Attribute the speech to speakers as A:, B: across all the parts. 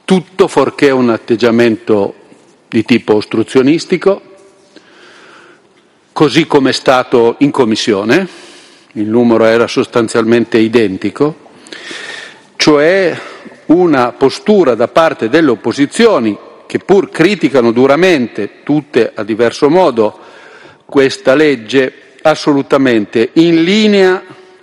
A: tutto fuorché un atteggiamento di tipo ostruzionistico, così come è stato in Commissione, il numero era sostanzialmente identico, cioè una postura da parte delle opposizioni che pur criticano duramente, tutte a diverso modo, questa legge, assolutamente in linea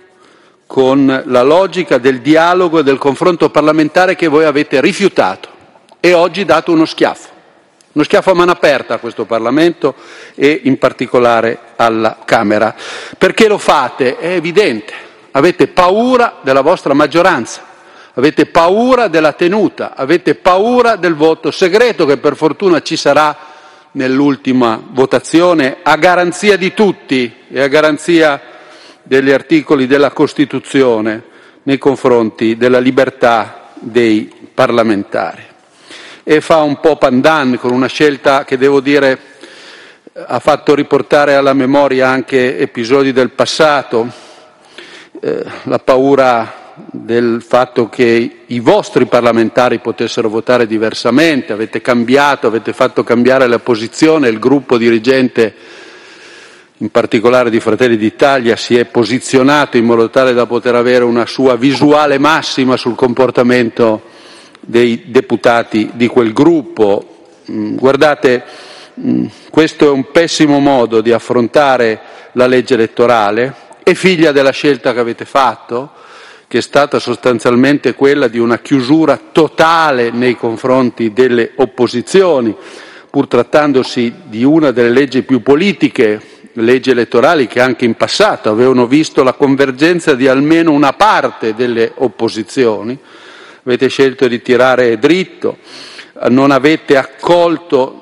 A: con la logica del dialogo e del confronto parlamentare che voi avete rifiutato e oggi dato uno schiaffo a mano aperta a questo Parlamento e in particolare alla Camera. Perché lo fate? È evidente, avete paura della vostra maggioranza, avete paura della tenuta, avete paura del voto segreto che per fortuna ci sarà nell'ultima votazione a garanzia di tutti e a garanzia degli articoli della Costituzione nei confronti della libertà dei parlamentari. E fa un po' pandan con una scelta che, devo dire, ha fatto riportare alla memoria anche episodi del passato, la paura del fatto che i vostri parlamentari potessero votare diversamente, avete cambiato, avete fatto cambiare la posizione, il gruppo dirigente, in particolare di Fratelli d'Italia, si è posizionato in modo tale da poter avere una sua visuale massima sul comportamento dei deputati di quel gruppo. Guardate, questo è un pessimo modo di affrontare la legge elettorale, è figlia della scelta che avete fatto, che è stata sostanzialmente quella di una chiusura totale nei confronti delle opposizioni, pur trattandosi di una delle leggi più politiche, leggi elettorali che anche in passato avevano visto la convergenza di almeno una parte delle opposizioni. Avete scelto di tirare dritto, non avete accolto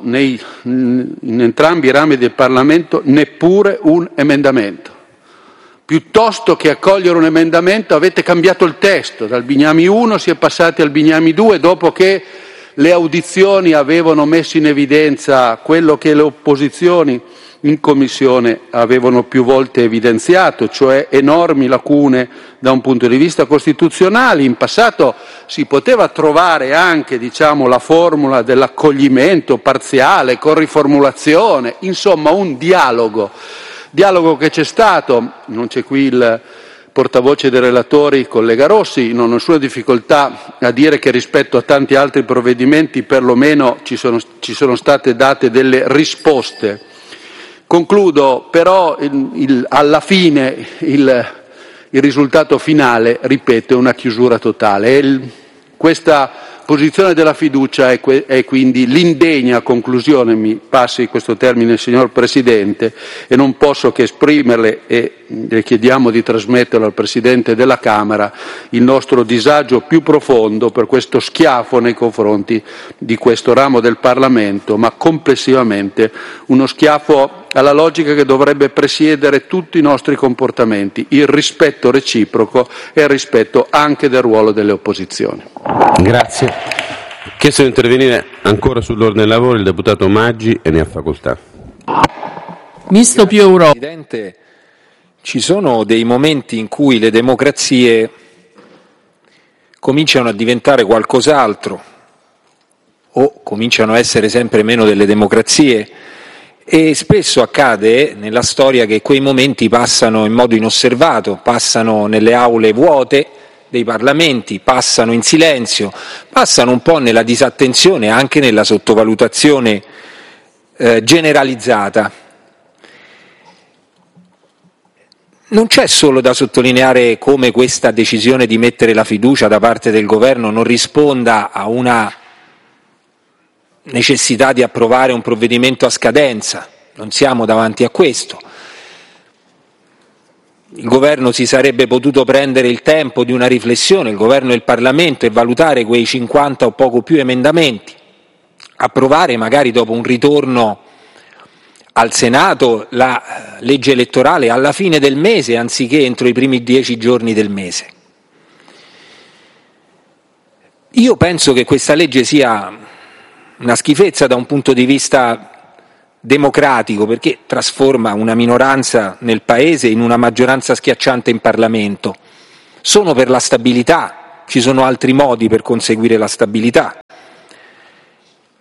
A: in entrambi i rami del Parlamento neppure un emendamento. Piuttosto che accogliere un emendamento avete cambiato il testo, dal Bignami 1 si è passati al Bignami 2 dopo che le audizioni avevano messo in evidenza quello che le opposizioni in Commissione avevano più volte evidenziato, cioè enormi lacune da un punto di vista costituzionale. In passato si poteva trovare anche, la formula dell'accoglimento parziale, con riformulazione, insomma un dialogo che c'è stato. Non c'è qui il portavoce dei relatori, collega Rossi, non ho nessuna difficoltà a dire che rispetto a tanti altri provvedimenti perlomeno ci sono state date delle risposte. Concludo, però alla fine il risultato finale, ripeto, è una chiusura totale. Questa posizione della fiducia è quindi l'indegna conclusione, mi passi questo termine signor Presidente, e non posso che esprimerle, e le chiediamo di trasmetterlo al Presidente della Camera, il nostro disagio più profondo per questo schiaffo nei confronti di questo ramo del Parlamento, ma complessivamente uno schiaffo alla logica che dovrebbe presiedere tutti i nostri comportamenti, il rispetto reciproco e il rispetto anche del ruolo delle opposizioni.
B: Grazie. Chiesto di intervenire ancora sull'ordine dei lavori il deputato Maggi e ne ha facoltà.
C: Misto più Europa.
D: Presidente, ci sono dei momenti in cui le democrazie cominciano a diventare qualcos'altro o cominciano a essere sempre meno delle democrazie. E spesso accade nella storia che quei momenti passano in modo inosservato, passano nelle aule vuote dei parlamenti, passano in silenzio, passano un po' nella disattenzione, anche nella sottovalutazione generalizzata. Non c'è solo da sottolineare come questa decisione di mettere la fiducia da parte del governo non risponda a una necessità di approvare un provvedimento a scadenza, non siamo davanti a questo. Il governo si sarebbe potuto prendere il tempo di una riflessione, il governo e il Parlamento, e valutare quei 50 o poco più emendamenti, approvare magari dopo un ritorno al Senato la legge elettorale alla fine del mese anziché entro i primi 10 giorni del mese. Io penso che questa legge sia una schifezza da un punto di vista democratico, perché trasforma una minoranza nel Paese in una maggioranza schiacciante in Parlamento. Sono per la stabilità, ci sono altri modi per conseguire la stabilità.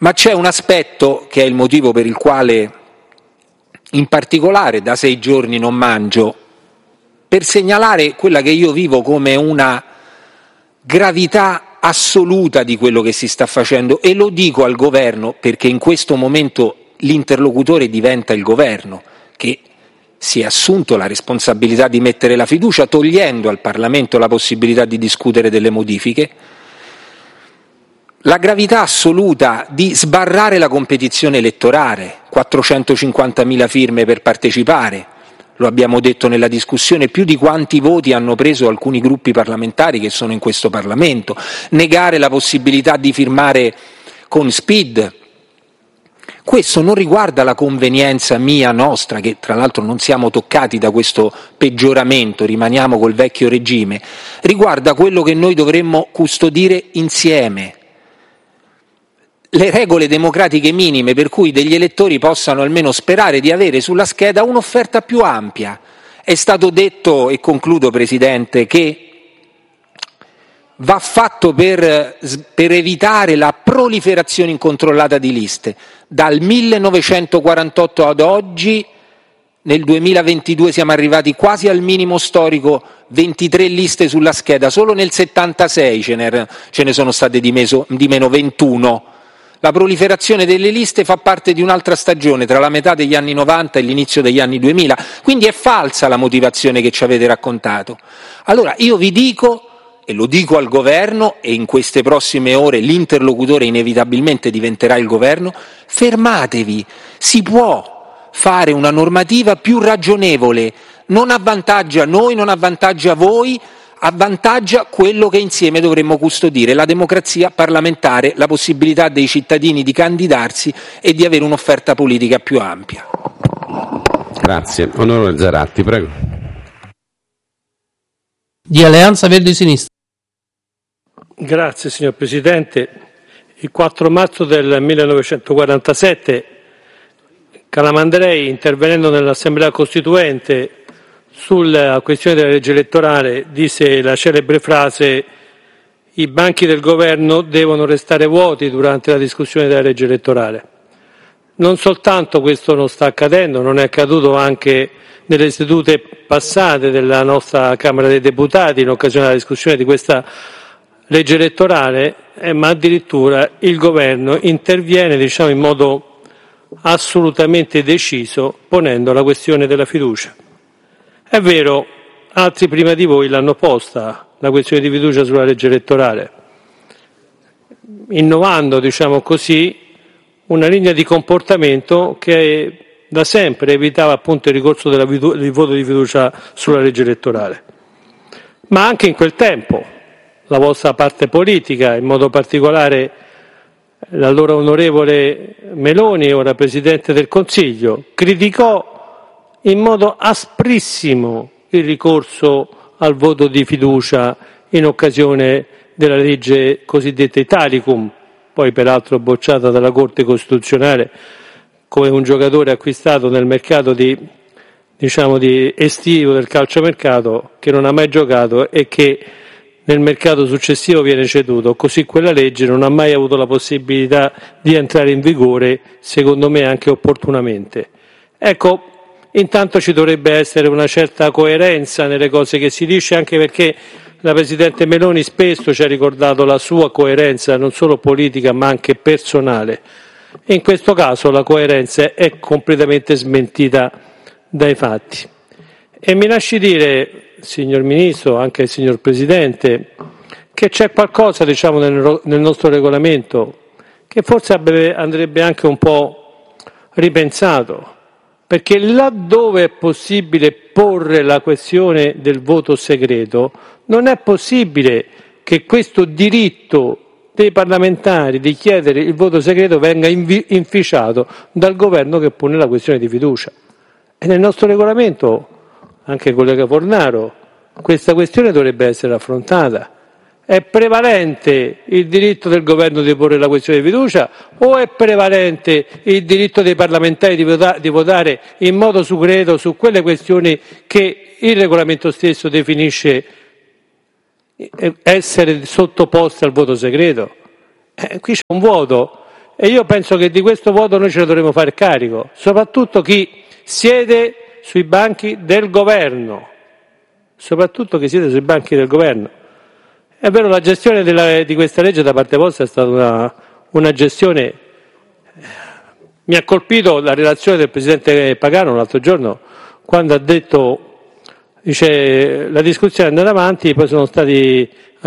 D: Ma c'è un aspetto che è il motivo per il quale in particolare da 6 giorni non mangio, per segnalare quella che io vivo come una gravità assoluta di quello che si sta facendo, e lo dico al governo perché in questo momento l'interlocutore diventa il governo, che si è assunto la responsabilità di mettere la fiducia togliendo al Parlamento la possibilità di discutere delle modifiche. La gravità assoluta di sbarrare la competizione elettorale, 450.000 firme per partecipare, lo abbiamo detto nella discussione, più di quanti voti hanno preso alcuni gruppi parlamentari che sono in questo Parlamento, negare la possibilità di firmare con SPID. Questo non riguarda la convenienza mia, nostra, che tra l'altro non siamo toccati da questo peggioramento, rimaniamo col vecchio regime, riguarda quello che noi dovremmo custodire insieme. Le regole democratiche minime per cui degli elettori possano almeno sperare di avere sulla scheda un'offerta più ampia. È stato detto, e concludo Presidente, che va fatto per evitare la proliferazione incontrollata di liste. Dal 1948 ad oggi, nel 2022 siamo arrivati quasi al minimo storico, 23 liste sulla scheda, solo nel 76 ce ne sono state di meno 21. La proliferazione delle liste fa parte di un'altra stagione, tra la metà degli anni 90 e l'inizio degli anni 2000, quindi è falsa la motivazione che ci avete raccontato. Allora io vi dico, e lo dico al governo, e in queste prossime ore l'interlocutore inevitabilmente diventerà il governo, fermatevi, si può fare una normativa più ragionevole, non avvantaggia noi, non avvantaggia voi, avvantaggia quello che insieme dovremmo custodire, la democrazia parlamentare, la possibilità dei cittadini di candidarsi e di avere un'offerta politica più ampia.
B: Grazie. Onorevole Zaratti, prego.
C: Di Alleanza Verdi e Sinistra.
E: Grazie signor Presidente. Il 4 marzo del 1947 Calamandrei, intervenendo nell'Assemblea Costituente sulla questione della legge elettorale, disse la celebre frase: i banchi del governo devono restare vuoti durante la discussione della legge elettorale. Non soltanto questo non sta accadendo, non è accaduto anche nelle sedute passate della nostra Camera dei Deputati in occasione della discussione di questa legge elettorale, ma addirittura il governo interviene, in modo assolutamente deciso, ponendo la questione della fiducia. È vero, altri prima di voi l'hanno posta, la questione di fiducia sulla legge elettorale, innovando, così, una linea di comportamento che da sempre evitava appunto il ricorso del voto di fiducia sulla legge elettorale. Ma anche in quel tempo la vostra parte politica, in modo particolare l'allora onorevole Meloni, ora Presidente del Consiglio, criticò in modo asprissimo il ricorso al voto di fiducia in occasione della legge cosiddetta Italicum, poi peraltro bocciata dalla Corte Costituzionale come un giocatore acquistato nel mercato di estivo del calciomercato, che non ha mai giocato e che nel mercato successivo viene ceduto. Così quella legge non ha mai avuto la possibilità di entrare in vigore, secondo me anche opportunamente. Ecco, intanto ci dovrebbe essere una certa coerenza nelle cose che si dice, anche perché la Presidente Meloni spesso ci ha ricordato la sua coerenza, non solo politica ma anche personale. In questo caso la coerenza è completamente smentita dai fatti. E mi lasci dire, signor Ministro, anche signor Presidente, che c'è qualcosa, nel nostro regolamento che forse andrebbe anche un po' ripensato, perché laddove è possibile porre la questione del voto segreto, non è possibile che questo diritto dei parlamentari di chiedere il voto segreto venga inficiato dal governo che pone la questione di fiducia. E nel nostro regolamento, anche collega Fornaro, questa questione dovrebbe essere affrontata. È prevalente il diritto del governo di porre la questione di fiducia o è prevalente il diritto dei parlamentari di votare in modo segreto su quelle questioni che il regolamento stesso definisce essere sottoposte al voto segreto? Qui c'è un vuoto e io penso che di questo voto noi ce ne dovremo fare carico, soprattutto chi siede sui banchi del governo. Soprattutto chi siede sui banchi del governo. È vero, la gestione di questa legge da parte vostra è stata una gestione. Mi ha colpito la relazione del Presidente Pagano l'altro giorno, quando ha detto, dice, la discussione è andata avanti, poi sono stati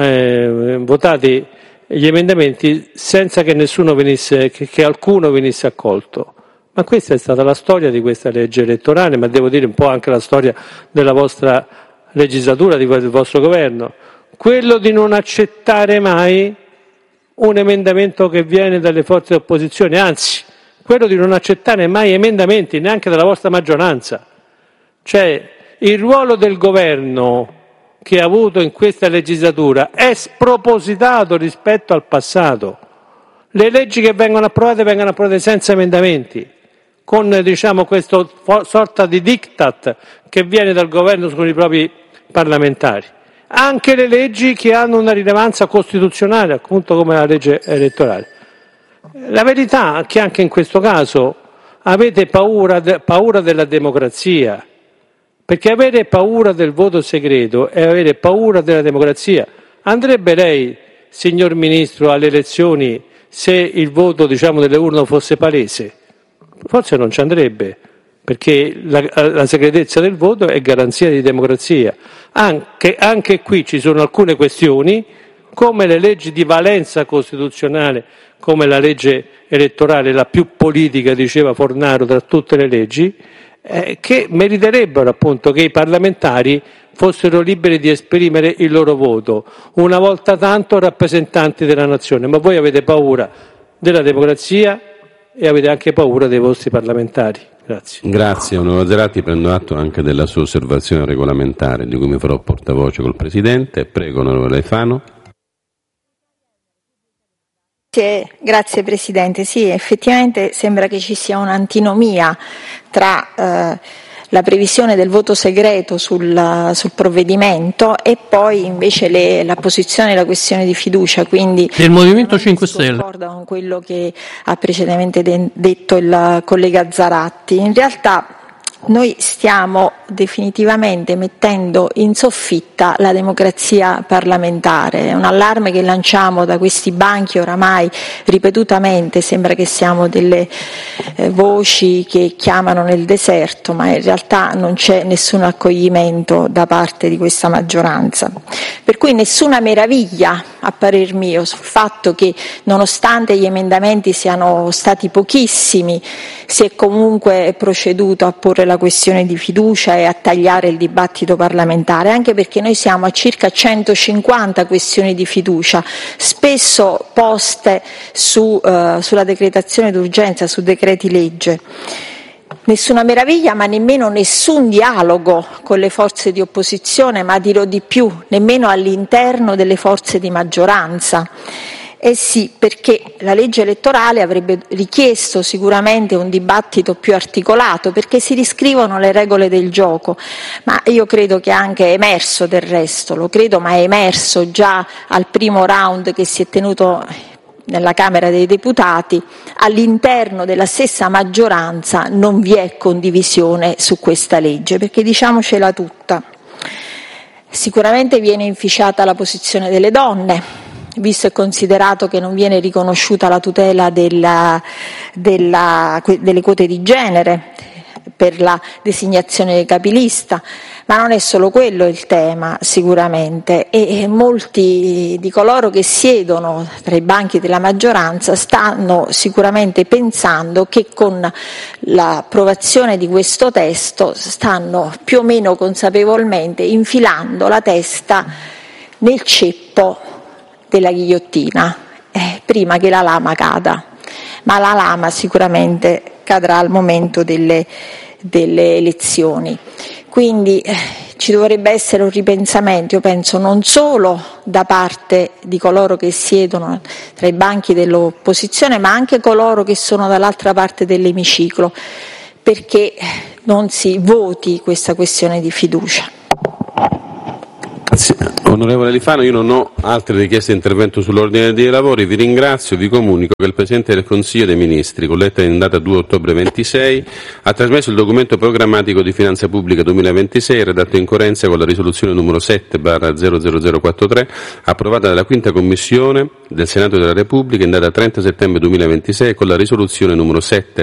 E: votati gli emendamenti senza che che alcuno venisse accolto. Ma questa è stata la storia di questa legge elettorale, ma devo dire un po' anche la storia della vostra legislatura, del vostro governo. Quello di non accettare mai un emendamento che viene dalle forze di opposizione, anzi, quello di non accettare mai emendamenti neanche dalla vostra maggioranza. Cioè, il ruolo del governo che ha avuto in questa legislatura è spropositato rispetto al passato. Le leggi che vengono approvate senza emendamenti, con, diciamo, questa sorta di diktat che viene dal governo con i propri parlamentari. Anche le leggi che hanno una rilevanza costituzionale, appunto come la legge elettorale. La verità è che anche in questo caso avete paura della democrazia, perché avere paura del voto segreto è avere paura della democrazia. Andrebbe lei, signor Ministro, alle elezioni se il voto, diciamo, delle urne fosse palese? Forse non ci andrebbe, perché la segretezza del voto è garanzia di democrazia. Anche qui ci sono alcune questioni, come le leggi di valenza costituzionale, come la legge elettorale, la più politica, diceva Fornaro, tra tutte le leggi, che meriterebbero appunto che i parlamentari fossero liberi di esprimere il loro voto, una volta tanto rappresentanti della nazione. Ma voi avete paura della democrazia e avete anche paura dei vostri parlamentari. Grazie.
B: Grazie, onorevole Zerati, prendo atto anche della sua osservazione regolamentare, di cui mi farò portavoce col Presidente. Prego, onorevole Alfano.
F: Grazie Presidente. Sì, effettivamente sembra che ci sia un'antinomia tra la previsione del voto segreto sul provvedimento e poi invece la posizione della questione di fiducia. Quindi
C: del Movimento 5 Stelle.
F: Concordo con quello che ha precedentemente detto il collega Zaratti. In realtà noi stiamo definitivamente mettendo in soffitta la democrazia parlamentare. È un allarme che lanciamo da questi banchi oramai ripetutamente, sembra che siamo delle voci che chiamano nel deserto, ma in realtà non c'è nessun accoglimento da parte di questa maggioranza. Per cui nessuna meraviglia, a parer mio, sul fatto che nonostante gli emendamenti siano stati pochissimi, si è comunque proceduto a porre la questione di fiducia e a tagliare il dibattito parlamentare, anche perché noi siamo a circa 150 questioni di fiducia, spesso poste sulla decretazione d'urgenza, su decreti legge. Nessuna meraviglia, ma nemmeno nessun dialogo con le forze di opposizione, ma dirò di più, nemmeno all'interno delle forze di maggioranza. Eh sì, perché la legge elettorale avrebbe richiesto sicuramente un dibattito più articolato, perché si riscrivono le regole del gioco, ma io credo che anche è emerso, del resto, lo credo, ma è emerso già al primo round che si è tenuto nella Camera dei Deputati, all'interno della stessa maggioranza non vi è condivisione su questa legge, perché diciamocela tutta, sicuramente viene inficiata la posizione delle donne, visto e considerato che non viene riconosciuta la tutela delle quote di genere per la designazione capilista, ma non è solo quello il tema sicuramente, e molti di coloro che siedono tra i banchi della maggioranza stanno sicuramente pensando che con l'approvazione di questo testo stanno più o meno consapevolmente infilando la testa nel ceppo della ghigliottina, prima che la lama cada, ma la lama sicuramente cadrà al momento delle elezioni. Quindi ci dovrebbe essere un ripensamento, io penso, non solo da parte di coloro che siedono tra i banchi dell'opposizione, ma anche coloro che sono dall'altra parte dell'emiciclo, perché non si voti questa questione di fiducia.
B: Grazie. Onorevole Alifano, io non ho altre richieste di intervento sull'ordine dei lavori, vi ringrazio, vi comunico che il Presidente del Consiglio dei Ministri, con lettera in data 2 ottobre 26, ha trasmesso il documento programmatico di finanza pubblica 2026, redatto in coerenza con la risoluzione numero 7/00043, approvata dalla Quinta Commissione del Senato della Repubblica in data 30 settembre 2026, con la risoluzione numero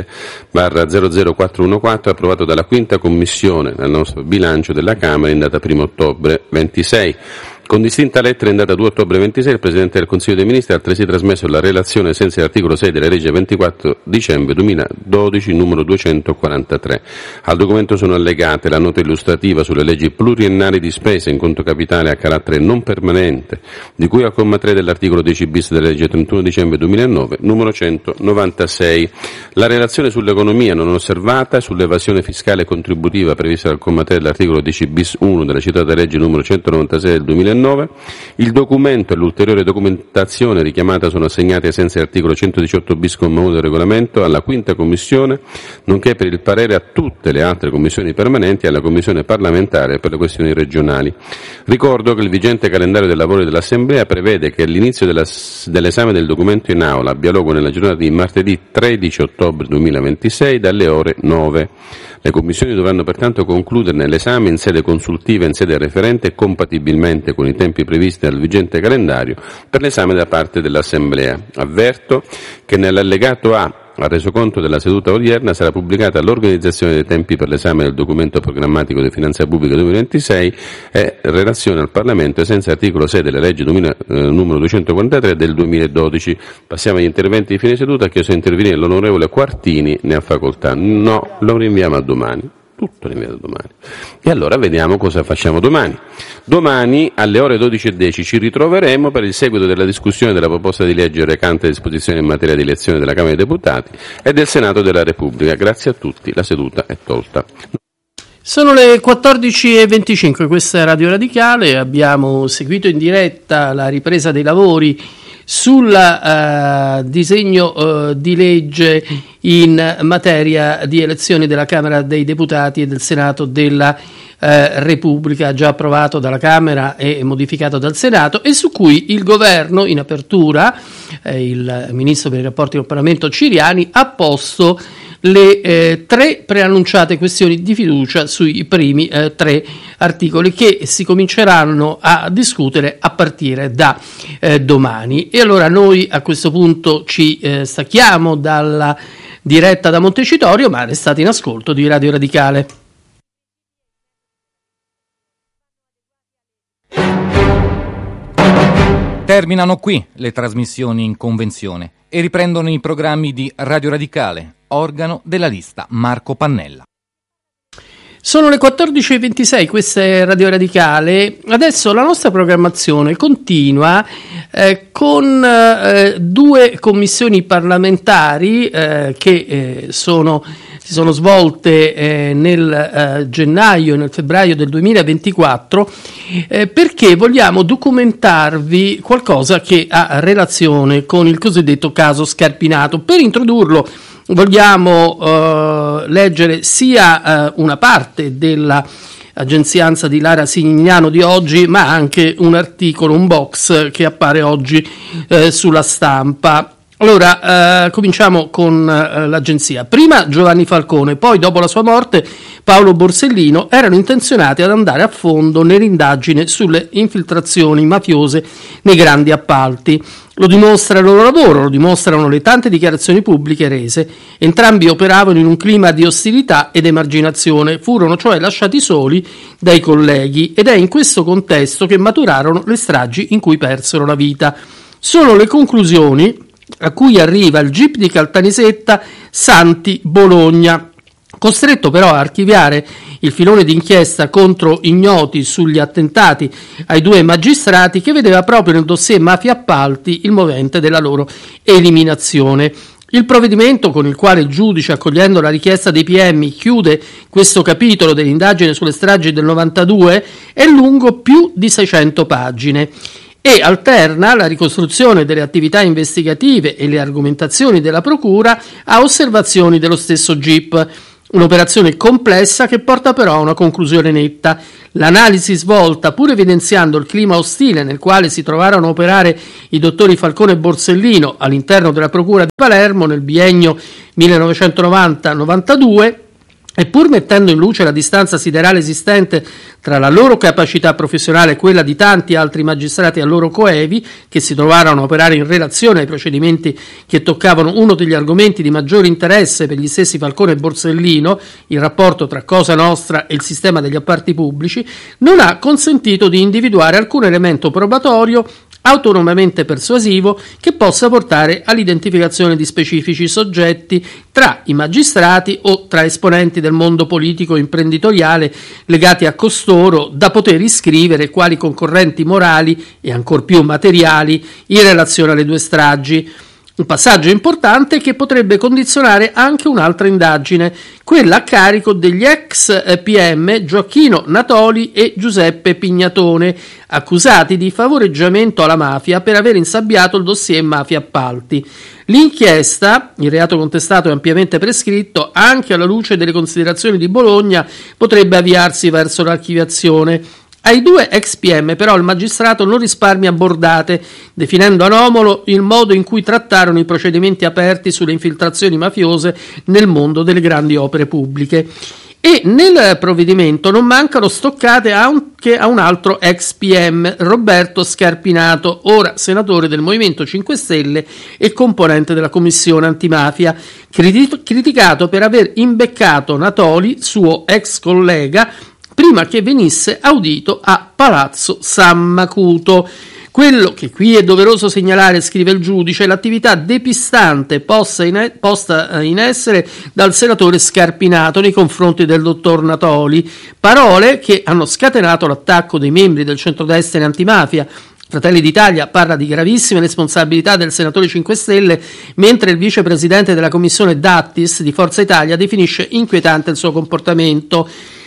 B: 7/00414, approvato dalla Quinta Commissione nel nostro bilancio della Camera in data 1 ottobre 26. Con distinta lettera in data 2 ottobre 26 il Presidente del Consiglio dei Ministri ha altresì trasmesso la relazione ai sensi dell'articolo 6 della legge 24 dicembre 2012 numero 243. Al documento sono allegate la nota illustrativa sulle leggi pluriennali di spesa in conto capitale a carattere non permanente, di cui al comma 3 dell'articolo 10 bis della legge 31 dicembre 2009 numero 196. La relazione sull'economia non osservata e sull'evasione fiscale contributiva prevista dal comma 3 dell'articolo 10 bis 1 della citata legge numero 196 del 2009. Il documento e l'ulteriore documentazione richiamata sono assegnati ai sensi dell'articolo 118 bis comma 1 del regolamento alla Quinta Commissione, nonché per il parere a tutte le altre commissioni permanenti e alla Commissione parlamentare per le questioni regionali. Ricordo che il vigente calendario dei lavori dell'Assemblea prevede che all'inizio dell'esame del documento in aula abbia luogo nella giornata di martedì 13 ottobre 2026 dalle ore 9. Le commissioni dovranno pertanto concluderne l'esame in sede consultiva e in sede referente compatibilmente con i tempi previsti dal vigente calendario per l'esame da parte dell'Assemblea. Avverto che nell'allegato A al resoconto della seduta odierna sarà pubblicata l'organizzazione dei tempi per l'esame del documento programmatico di finanza pubblica 2026 e relazione al Parlamento ai sensi dell'articolo 6 della legge numero 243 del 2012. Passiamo agli interventi di fine seduta. Ha chiesto di intervenire l'onorevole Quartini, ne ha facoltà. No, lo rinviamo a domani. Tutto rinviato domani. E allora vediamo cosa facciamo domani. Domani alle ore 12:10 ci ritroveremo per il seguito della discussione della proposta di legge recante disposizioni in materia di elezione della Camera dei Deputati e del Senato della Repubblica. Grazie a tutti, la seduta è tolta.
C: Sono le 14:25, questa è Radio Radicale, abbiamo seguito in diretta la ripresa dei lavori sul disegno di legge in materia di elezioni della Camera dei Deputati e del Senato della Repubblica, già approvato dalla Camera e modificato dal Senato, e su cui il Governo in apertura, il Ministro per i rapporti col Parlamento Ciriani, ha posto le tre preannunciate questioni di fiducia sui primi tre articoli che si cominceranno a discutere a partire da domani. E allora noi a questo punto ci stacchiamo dalla diretta da Montecitorio, ma restate in ascolto di Radio Radicale.
G: Terminano qui le trasmissioni in convenzione e riprendono i programmi di Radio Radicale, organo della lista Marco Pannella.
C: Sono le 14:26, questa è Radio Radicale. Adesso la nostra programmazione continua con due commissioni parlamentari che si sono svolte nel gennaio e nel febbraio del 2024 perché vogliamo documentarvi qualcosa che ha relazione con il cosiddetto caso Scarpinato. Per introdurlo vogliamo leggere sia una parte della agenzianza di Lara Signano di oggi, ma anche un articolo, un box che appare oggi sulla Stampa. Allora, cominciamo con l'agenzia. Prima Giovanni Falcone, poi dopo la sua morte Paolo Borsellino erano intenzionati ad andare a fondo nell'indagine sulle infiltrazioni mafiose nei grandi appalti. Lo dimostra il loro lavoro, lo dimostrano le tante dichiarazioni pubbliche rese. Entrambi operavano in un clima di ostilità ed emarginazione, furono cioè lasciati soli dai colleghi ed è in questo contesto che maturarono le stragi in cui persero la vita. Sono le conclusioni a cui arriva il GIP di Caltanissetta Santi Bologna, costretto però a archiviare il filone d'inchiesta contro ignoti sugli attentati ai due magistrati, che vedeva proprio nel dossier mafia appalti il movente della loro eliminazione. Il provvedimento con il quale il giudice, accogliendo la richiesta dei PM, chiude questo capitolo dell'indagine sulle stragi del 92 è lungo più di 600 pagine. E alterna la ricostruzione delle attività investigative e le argomentazioni della procura a osservazioni dello stesso GIP. Un'operazione complessa che porta però a una conclusione netta. L'analisi svolta, pur evidenziando il clima ostile nel quale si trovarono a operare i dottori Falcone e Borsellino all'interno della Procura di Palermo nel biennio 1990-92, e pur mettendo in luce la distanza siderale esistente tra la loro capacità professionale e quella di tanti altri magistrati a loro coevi, che si trovarono a operare in relazione ai procedimenti che toccavano uno degli argomenti di maggiore interesse per gli stessi Falcone e Borsellino, il rapporto tra Cosa Nostra e il sistema degli appalti pubblici, non ha consentito di individuare alcun elemento probatorio autonomamente persuasivo che possa portare all'identificazione di specifici soggetti tra i magistrati o tra esponenti del mondo politico e imprenditoriale legati a costoro, da poter iscrivere quali concorrenti morali e ancor più materiali in relazione alle due stragi. Un passaggio importante che potrebbe condizionare anche un'altra indagine, quella a carico degli ex PM Gioacchino Natoli e Giuseppe Pignatone, accusati di favoreggiamento alla mafia per aver insabbiato il dossier Mafia Appalti. L'inchiesta, il reato contestato è ampiamente prescritto, anche alla luce delle considerazioni di Bologna, potrebbe avviarsi verso l'archiviazione. Ai due ex PM però il magistrato non risparmia bordate, definendo anomalo il modo in cui trattarono i procedimenti aperti sulle infiltrazioni mafiose nel mondo delle grandi opere pubbliche. E nel provvedimento non mancano stoccate anche a un altro ex PM, Roberto Scarpinato, ora senatore del Movimento 5 Stelle e componente della Commissione Antimafia, criticato per aver imbeccato Natoli, suo ex collega, prima che venisse audito a Palazzo San Macuto. Quello che qui è doveroso segnalare, scrive il giudice, è l'attività depistante posta in essere dal senatore Scarpinato nei confronti del dottor Natoli, parole che hanno scatenato l'attacco dei membri del centrodestra in antimafia. Fratelli d'Italia parla di gravissime responsabilità del senatore 5 Stelle, mentre il vicepresidente della commissione Dattis di Forza Italia definisce inquietante il suo comportamento.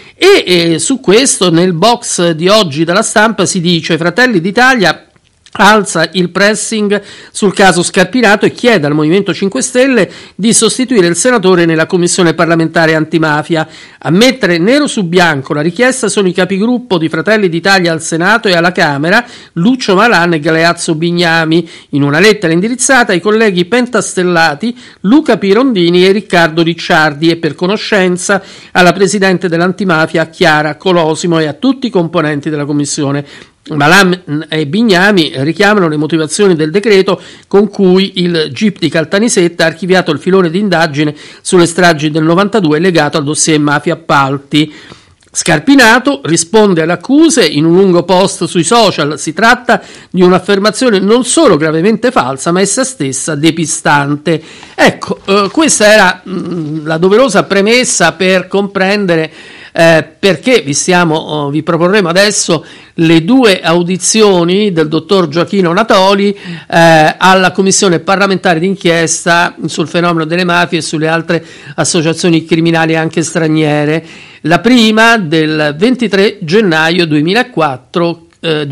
C: E su questo nel box di oggi della Stampa si dice: Fratelli d'Italia alza il pressing sul caso Scarpinato e chiede al Movimento 5 Stelle di sostituire il senatore nella commissione parlamentare antimafia. A mettere nero su bianco la richiesta sono i capigruppo di Fratelli d'Italia al Senato e alla Camera, Lucio Malan e Galeazzo Bignami, in una lettera indirizzata ai colleghi pentastellati Luca Pirondini e Riccardo Ricciardi e per conoscenza alla presidente dell'antimafia Chiara Colosimo e a tutti i componenti della commissione. Malan e Bignami richiamano le motivazioni del decreto con cui il GIP di Caltanissetta ha archiviato il filone di indagine sulle stragi del 92 legato al dossier Mafia Appalti. Scarpinato risponde alle accuse in un lungo post sui social. Si tratta di un'affermazione non solo gravemente falsa, ma essa stessa depistante. Ecco, questa era la doverosa premessa per comprendere perché vi proporremo adesso le due audizioni del dottor Gioacchino Natoli alla Commissione parlamentare d'inchiesta sul fenomeno delle mafie e sulle altre associazioni criminali anche straniere. La prima del 23 gennaio 2024,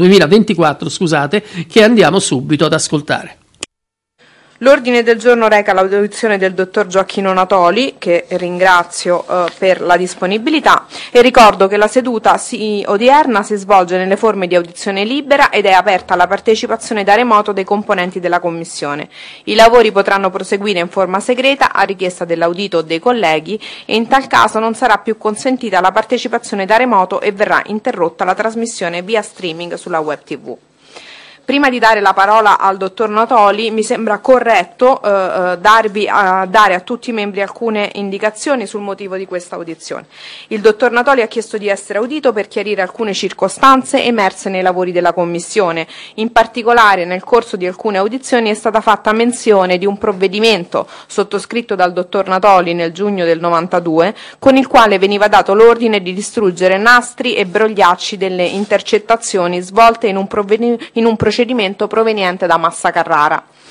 C: che andiamo subito ad ascoltare.
H: L'ordine del giorno reca l'audizione del dottor Gioacchino Natoli, che ringrazio per la disponibilità, e ricordo che la seduta odierna si svolge nelle forme di audizione libera ed è aperta alla partecipazione da remoto dei componenti della Commissione. I lavori potranno proseguire in forma segreta a richiesta dell'audito o dei colleghi e in tal caso non sarà più consentita la partecipazione da remoto e verrà interrotta la trasmissione via streaming sulla web TV. Prima di dare la parola al dottor Natoli, mi sembra corretto dare a tutti i membri alcune indicazioni sul motivo di questa audizione. Il dottor Natoli ha chiesto di essere audito per chiarire alcune circostanze emerse nei lavori della Commissione. In particolare, nel corso di alcune audizioni è stata fatta menzione di un provvedimento sottoscritto dal dottor Natoli nel giugno del 92, con il quale veniva dato l'ordine di distruggere nastri e brogliacci delle intercettazioni svolte in un procedimento proveniente da Massa Carrara.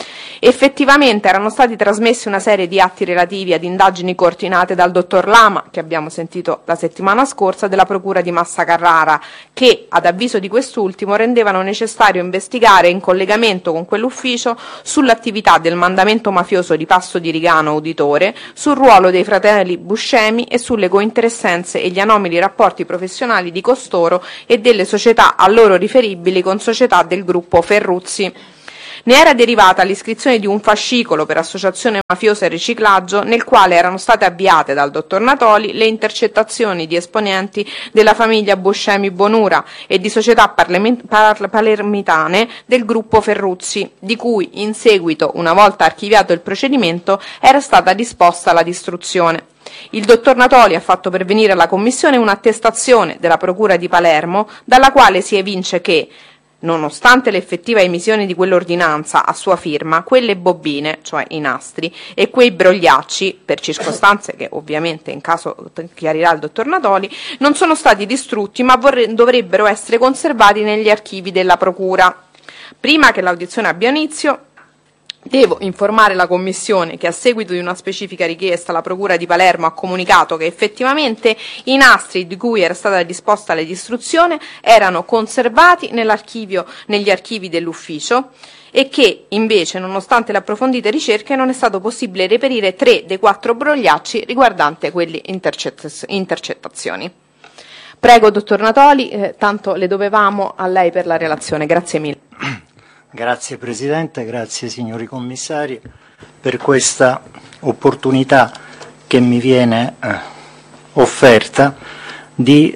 H: Effettivamente erano stati trasmessi una serie di atti relativi ad indagini coordinate dal dottor Lama, che abbiamo sentito la settimana scorsa, della Procura di Massa Carrara, che, ad avviso di quest'ultimo, rendevano necessario investigare in collegamento con quell'ufficio sull'attività del mandamento mafioso di Passo di Rigano Uditore, sul ruolo dei fratelli Buscemi e sulle cointeressenze e gli anomali rapporti professionali di costoro e delle società a loro riferibili con società del gruppo Ferruzzi. Ne era derivata l'iscrizione di un fascicolo per associazione mafiosa e riciclaggio, nel quale erano state avviate dal dottor Natoli le intercettazioni di esponenti della famiglia Buscemi Bonura e di società palermitane del gruppo Ferruzzi, di cui in seguito, una volta archiviato il procedimento, era stata disposta la distruzione. Il dottor Natoli ha fatto pervenire alla Commissione un'attestazione della Procura di Palermo, dalla quale si evince che, nonostante l'effettiva emissione di quell'ordinanza a sua firma, quelle bobine, cioè i nastri, e quei brogliacci, per circostanze che ovviamente in caso chiarirà il dottor Natoli, non sono stati distrutti ma dovrebbero essere conservati negli archivi della Procura. Prima che l'audizione abbia inizio, devo informare la Commissione che a seguito di una specifica richiesta la Procura di Palermo ha comunicato che effettivamente i nastri di cui era stata disposta la distruzione erano conservati negli archivi dell'ufficio e che invece, nonostante le approfondite ricerche, non è stato possibile reperire 3 dei 4 brogliacci riguardanti quelle intercettazioni. Prego, dottor Natoli, tanto le dovevamo a lei per la relazione. Grazie mille.
I: Grazie Presidente, grazie signori commissari per questa opportunità che mi viene offerta di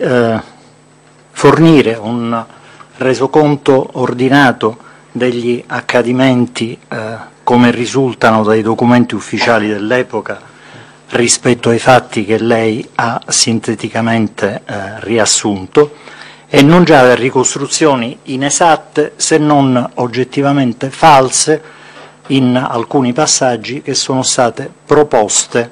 I: fornire un resoconto ordinato degli accadimenti come risultano dai documenti ufficiali dell'epoca rispetto ai fatti che lei ha sinteticamente riassunto, e non già da ricostruzioni inesatte se non oggettivamente false in alcuni passaggi che sono state proposte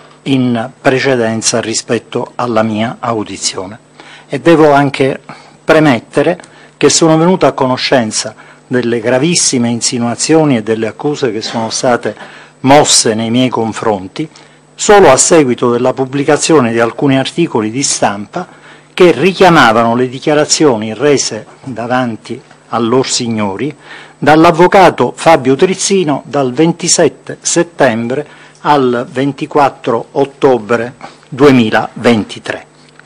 I: in precedenza rispetto alla mia audizione. E devo anche premettere che sono venuto a conoscenza delle gravissime insinuazioni e delle accuse che sono state mosse nei miei confronti solo a seguito della pubblicazione di alcuni articoli di stampa che richiamavano le dichiarazioni rese davanti a lor signori dall'avvocato Fabio Trizzino dal 27 settembre al 24 ottobre 2023.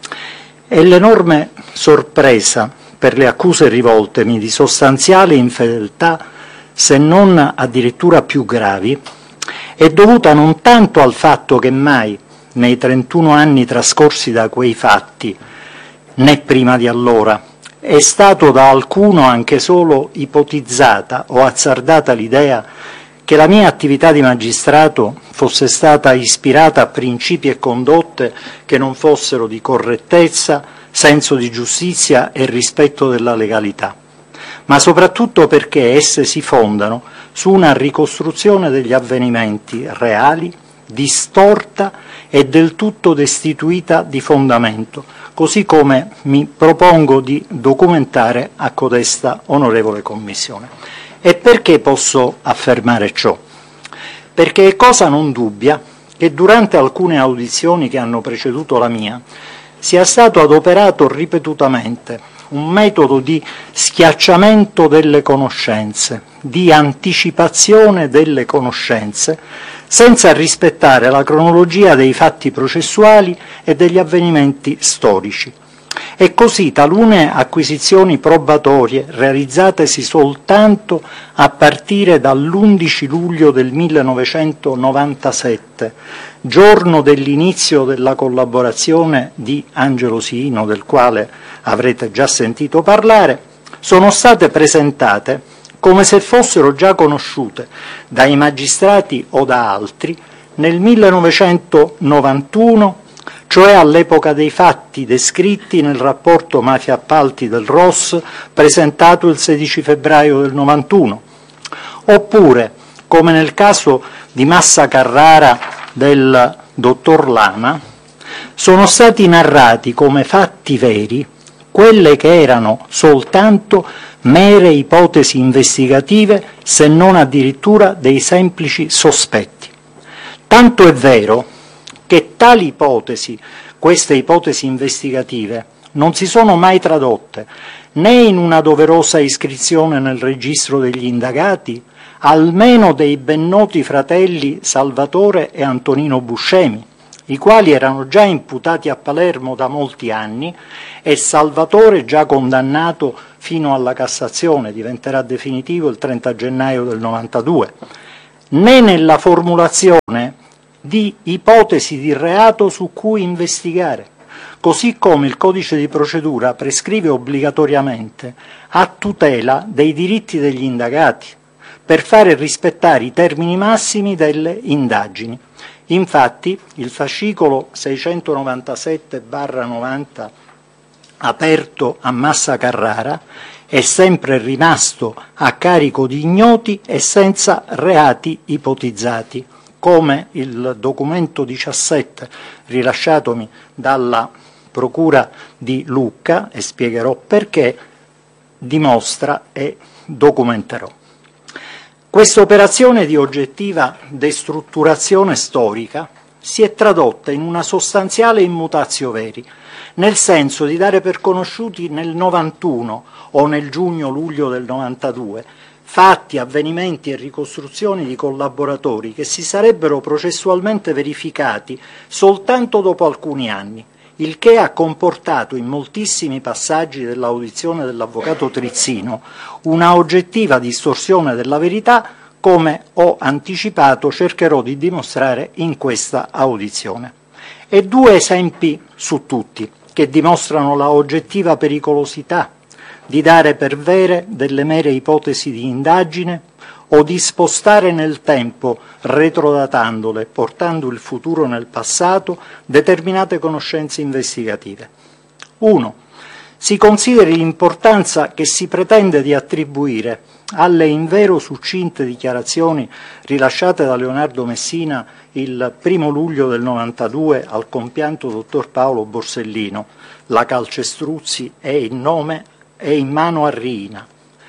I: E l'enorme sorpresa per le accuse rivoltemi di sostanziale infedeltà, se non addirittura più gravi, è dovuta non tanto al fatto che mai, nei 31 anni trascorsi da quei fatti, né prima di allora, è stato da alcuno anche solo ipotizzata o azzardata l'idea che la mia attività di magistrato fosse stata ispirata a principi e condotte che non fossero di correttezza, senso di giustizia e rispetto della legalità, ma soprattutto perché esse si fondano su una ricostruzione degli avvenimenti reali, distorta e del tutto destituita di fondamento, così come mi propongo di documentare a codesta onorevole Commissione. E perché posso affermare ciò? Perché è cosa non dubbia che durante alcune audizioni che hanno preceduto la mia sia stato adoperato ripetutamente un metodo di schiacciamento delle conoscenze, di anticipazione delle conoscenze, senza rispettare la cronologia dei fatti processuali e degli avvenimenti storici. E così talune acquisizioni probatorie realizzatesi soltanto a partire dall'11 luglio del 1997, giorno dell'inizio della collaborazione di Angelo Siino, del quale avrete già sentito parlare, sono state presentate come se fossero già conosciute dai magistrati o da altri nel 1991, cioè all'epoca dei fatti descritti nel rapporto Mafia Appalti del ROS presentato il 16 febbraio del 91, oppure, come nel caso di Massa Carrara del dottor Lama, sono stati narrati come fatti veri quelle che erano soltanto mere ipotesi investigative, se non addirittura dei semplici sospetti. Tanto è vero che tali ipotesi, queste ipotesi investigative, non si sono mai tradotte né in una doverosa iscrizione nel registro degli indagati, almeno dei ben noti fratelli Salvatore e Antonino Buscemi, i quali erano già imputati a Palermo da molti anni e Salvatore già condannato fino alla Cassazione, diventerà definitivo il 30 gennaio del 92, né nella formulazione di ipotesi di reato su cui investigare, così come il codice di procedura prescrive obbligatoriamente a tutela dei diritti degli indagati, per fare rispettare i termini massimi delle indagini. Infatti, il fascicolo 697/90 aperto a Massa Carrara è sempre rimasto a carico di ignoti e senza reati ipotizzati, come il documento 17 rilasciatomi dalla Procura di Lucca, e spiegherò perché, dimostra e documenterò. Questa operazione di oggettiva destrutturazione storica si è tradotta in una sostanziale immutatio veri, nel senso di dare per conosciuti nel 91 o nel giugno-luglio del 92 fatti, avvenimenti e ricostruzioni di collaboratori che si sarebbero processualmente verificati soltanto dopo alcuni anni, il che ha comportato in moltissimi passaggi dell'audizione dell'avvocato Trizzino una oggettiva distorsione della verità, come ho anticipato cercherò di dimostrare in questa audizione. E due esempi su tutti che dimostrano la oggettiva pericolosità di dare per vere delle mere ipotesi di indagine o di spostare nel tempo, retrodatandole, portando il futuro nel passato, determinate conoscenze investigative. 1. Si consideri l'importanza che si pretende di attribuire alle invero succinte dichiarazioni rilasciate da Leonardo Messina il 1 luglio del 92 al compianto dottor Paolo Borsellino: la Calcestruzzi è in mano a Riina.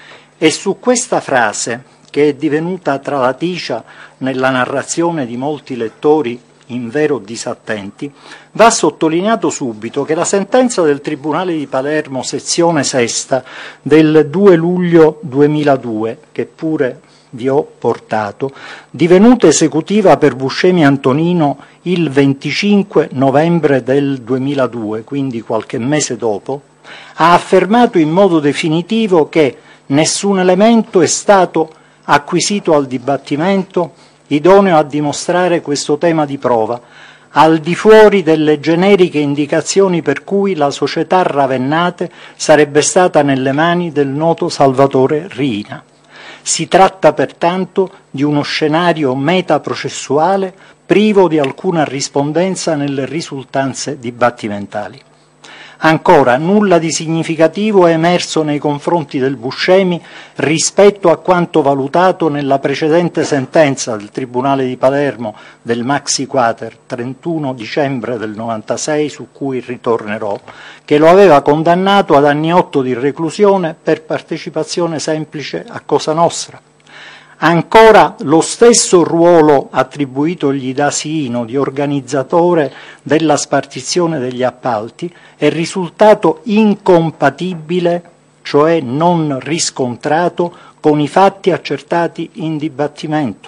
I: E su questa frase, che è divenuta tralaticia nella narrazione di molti lettori invero disattenti, va sottolineato subito che la sentenza del Tribunale di Palermo, sezione sesta, del 2 luglio 2002, che pure vi ho portato, divenuta esecutiva per Buscemi Antonino il 25 novembre del 2002, quindi qualche mese dopo, ha affermato in modo definitivo che nessun elemento è stato acquisito al dibattimento idoneo a dimostrare questo tema di prova, al di fuori delle generiche indicazioni per cui la società Ravennate sarebbe stata nelle mani del noto Salvatore Riina. Si tratta pertanto di uno scenario metaprocessuale privo di alcuna rispondenza nelle risultanze dibattimentali. Ancora, nulla di significativo è emerso nei confronti del Buscemi rispetto a quanto valutato nella precedente sentenza del Tribunale di Palermo del Maxi Quater 31 dicembre del 96, su cui ritornerò, che lo aveva condannato ad anni 8 di reclusione per partecipazione semplice a Cosa Nostra. Ancora, lo stesso ruolo attribuitogli da Siino di organizzatore della spartizione degli appalti è risultato incompatibile, cioè non riscontrato, con i fatti accertati in dibattimento.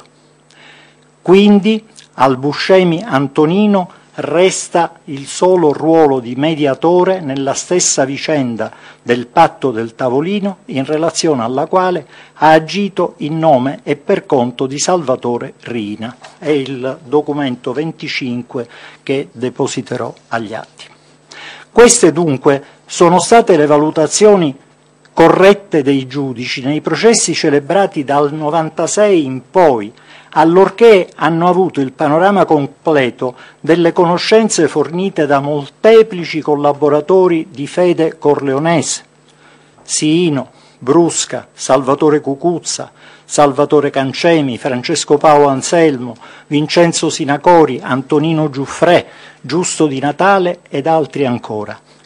I: Quindi al Buscemi Antonino resta il solo ruolo di mediatore nella stessa vicenda del patto del tavolino, in relazione alla quale ha agito in nome e per conto di Salvatore Riina. È il documento 25 che depositerò agli atti. Queste dunque sono state le valutazioni corrette dei giudici nei processi celebrati dal 96 in poi, allorché hanno avuto il panorama completo delle conoscenze fornite da molteplici collaboratori di fede corleonese: Siino, Brusca, Salvatore Cucuzza, Salvatore Cancemi, Francesco Paolo Anselmo, Vincenzo Sinacori, Antonino Giuffrè, Giusto Di Natale ed altri ancora,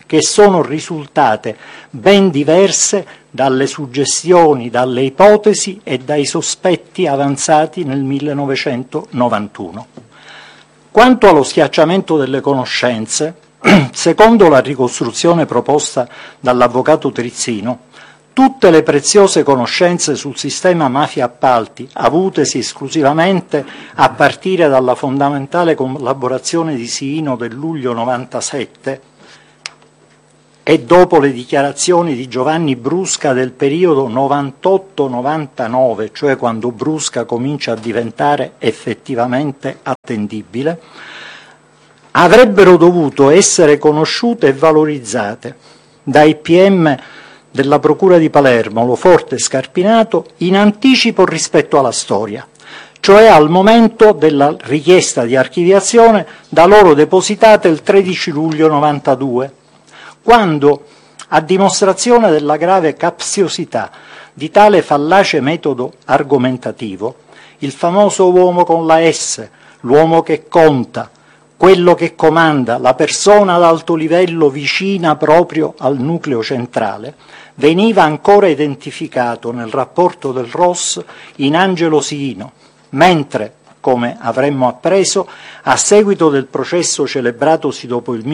I: che sono risultate ben diverse dalle suggestioni, dalle ipotesi e dai sospetti avanzati nel 1991. Quanto allo schiacciamento delle conoscenze, secondo la ricostruzione proposta dall'avvocato Trizzino, tutte le preziose conoscenze sul sistema mafia-appalti, avutesi esclusivamente a partire dalla fondamentale collaborazione di Siino del luglio 97 e dopo le dichiarazioni di Giovanni Brusca del periodo 98-99, cioè quando Brusca comincia a diventare effettivamente attendibile, avrebbero dovuto essere conosciute e valorizzate dai PM della Procura di Palermo, Loforte e Scarpinato, in anticipo rispetto alla storia, cioè al momento della richiesta di archiviazione da loro depositate il 13 luglio 92, quando, a dimostrazione della grave capziosità di tale fallace metodo argomentativo, il famoso uomo con la S, l'uomo che conta, quello che comanda, la persona ad alto livello vicina proprio al nucleo centrale, veniva ancora identificato nel rapporto del ROS in Angelo Siino, mentre, come avremmo appreso, a seguito del processo celebratosi dopo il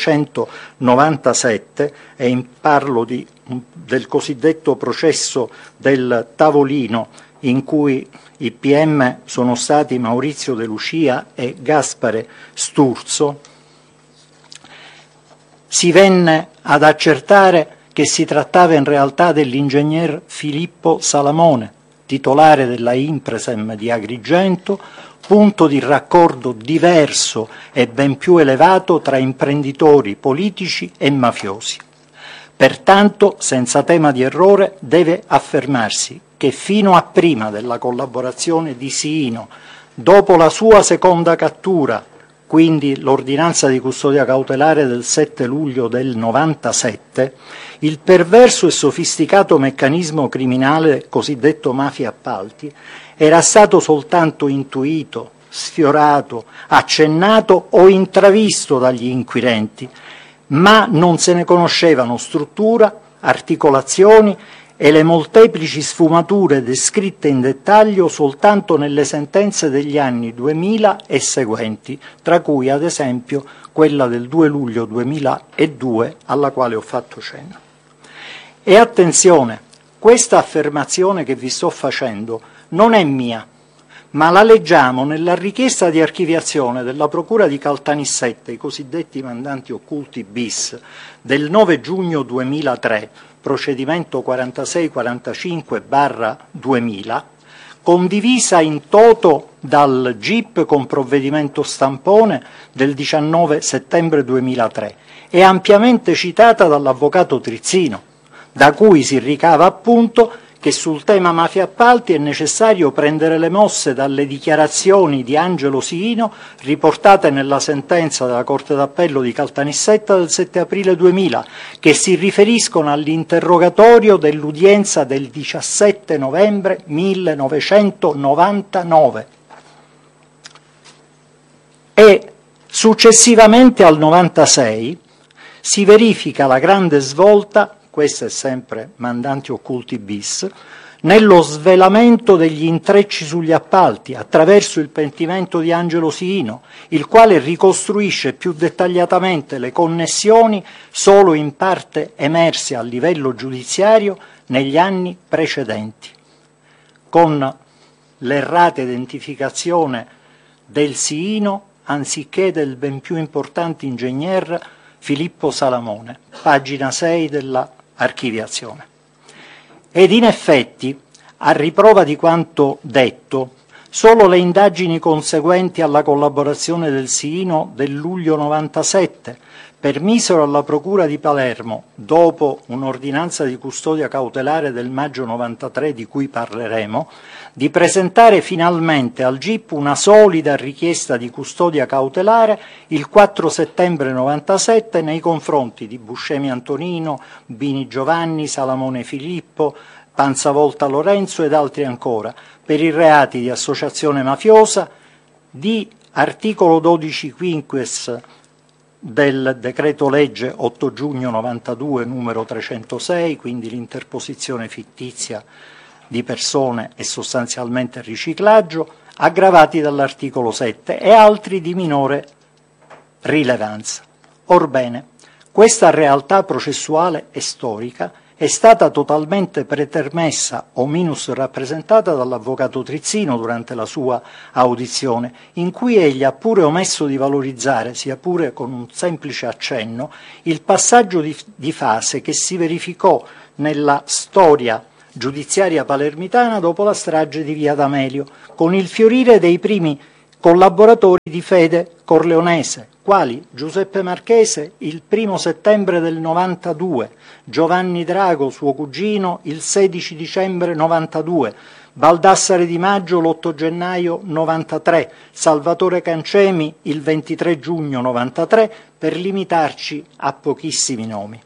I: 1997, e parlo del cosiddetto processo del tavolino, in cui i PM sono stati Maurizio De Lucia e Gaspare Sturzo, si venne ad accertare che si trattava in realtà dell'ingegner Filippo Salamone, titolare della Impresem di Agrigento, punto di raccordo diverso e ben più elevato tra imprenditori politici e mafiosi. Pertanto, senza tema di errore, deve affermarsi che fino a prima della collaborazione di Siino, dopo la sua seconda cattura, quindi l'ordinanza di custodia cautelare del 7 luglio del 97, il perverso e sofisticato meccanismo criminale cosiddetto mafia appalti era stato soltanto intuito, sfiorato, accennato o intravisto dagli inquirenti, ma non se ne conoscevano struttura, articolazioni e le molteplici sfumature descritte in dettaglio soltanto nelle sentenze degli anni 2000 e seguenti, tra cui ad esempio quella del 2 luglio 2002 alla quale ho fatto cenno. E attenzione, questa affermazione che vi sto facendo non è mia, ma la leggiamo nella richiesta di archiviazione della Procura di Caltanissetta, i cosiddetti mandanti occulti bis, del 9 giugno 2003, procedimento 4645/2000, condivisa in toto dal GIP con provvedimento stampone del 19 settembre 2003 e ampiamente citata dall'avvocato Trizzino, da cui si ricava appunto che sul tema mafia appalti è necessario prendere le mosse dalle dichiarazioni di Angelo Siino riportate nella sentenza della Corte d'Appello di Caltanissetta del 7 aprile 2000, che si riferiscono all'interrogatorio dell'udienza del 17 novembre 1999. E successivamente al 96 si verifica la grande svolta, questo è sempre mandanti occulti bis, nello svelamento degli intrecci sugli appalti attraverso il pentimento di Angelo Siino, il quale ricostruisce più dettagliatamente le connessioni solo in parte emerse a livello giudiziario negli anni precedenti, con l'errata identificazione del Siino anziché del ben più importante ingegner Filippo Salamone, pagina 6 della archiviazione. Ed in effetti, a riprova di quanto detto, solo le indagini conseguenti alla collaborazione del Siino del luglio 97 permisero alla Procura di Palermo, dopo un'ordinanza di custodia cautelare del maggio 93 di cui parleremo, di presentare finalmente al GIP una solida richiesta di custodia cautelare il 4 settembre 97 nei confronti di Buscemi Antonino, Bini Giovanni, Salamone Filippo, Panzavolta Lorenzo ed altri ancora, per i reati di associazione mafiosa, di articolo 12 quinquies del decreto legge 8 giugno 92 numero 306, quindi l'interposizione fittizia di persone e sostanzialmente il riciclaggio, aggravati dall'articolo 7, e altri di minore rilevanza. Orbene, questa realtà processuale e storica è stata totalmente pretermessa o minus rappresentata dall'avvocato Trizzino durante la sua audizione, in cui egli ha pure omesso di valorizzare, sia pure con un semplice accenno, il passaggio di fase che si verificò nella storia giudiziaria palermitana dopo la strage di Via D'Amelio, con il fiorire dei primi collaboratori di fede corleonese, quali Giuseppe Marchese il 1 settembre del 92, Giovanni Drago, suo cugino, il 16 dicembre 92, Baldassare Di Maggio l'8 gennaio 93, Salvatore Cancemi il 23 giugno 93, per limitarci a pochissimi nomi.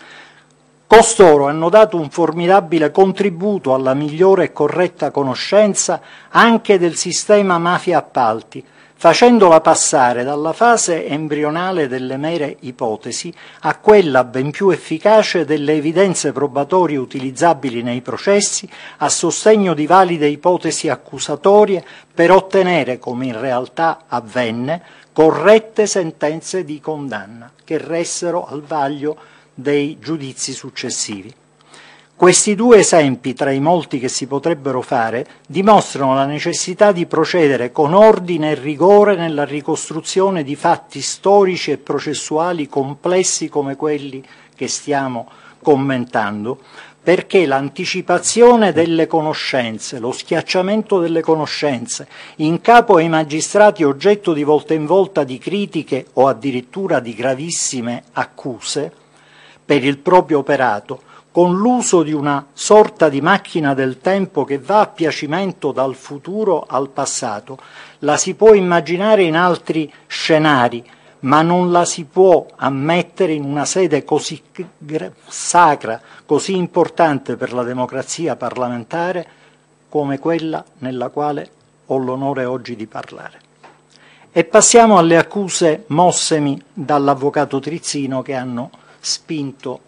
I: Costoro hanno dato un formidabile contributo alla migliore e corretta conoscenza anche del sistema mafia-appalti, facendola passare dalla fase embrionale delle mere ipotesi a quella ben più efficace delle evidenze probatorie utilizzabili nei processi a sostegno di valide ipotesi accusatorie per ottenere, come in realtà avvenne, corrette sentenze di condanna che ressero al vaglio dei giudizi successivi. Questi due esempi, tra i molti che si potrebbero fare, dimostrano la necessità di procedere con ordine e rigore nella ricostruzione di fatti storici e processuali complessi come quelli che stiamo commentando, perché l'anticipazione delle conoscenze, lo schiacciamento delle conoscenze in capo ai magistrati oggetto di volta in volta di critiche o addirittura di gravissime accuse per il proprio operato, con l'uso di una sorta di macchina del tempo che va a piacimento dal futuro al passato, la si può immaginare in altri scenari, ma non la si può ammettere in una sede così sacra, così importante per la democrazia parlamentare come quella nella quale ho l'onore oggi di parlare. E passiamo alle accuse mossemi dall'avvocato Trizzino che hanno spinto